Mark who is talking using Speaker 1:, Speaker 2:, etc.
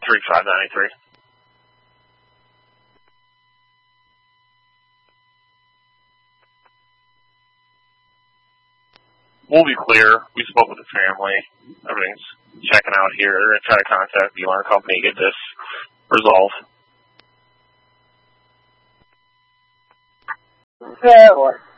Speaker 1: 3593. We'll be clear. We spoke with the family. Everything's checking out here. They're going to try to contact the alarm company to get this resolved.
Speaker 2: Yeah,